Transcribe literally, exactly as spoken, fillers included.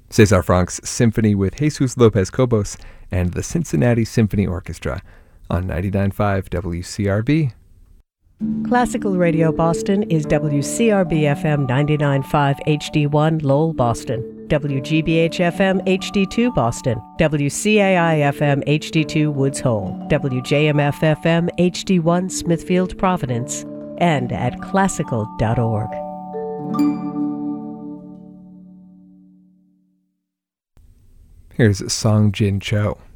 Cesar Frank's Symphony with Jesus Lopez Cobos and the Cincinnati Symphony Orchestra on ninety-nine point five W C R B. Classical Radio Boston is W C R B F M ninety-nine point five H D one Lowell, Boston, W G B H F M H D two Boston, W C A I F M H D two Woods Hole, W J M F F M H D one Smithfield, Providence, and at classical dot org. Here's Song Jin Cho.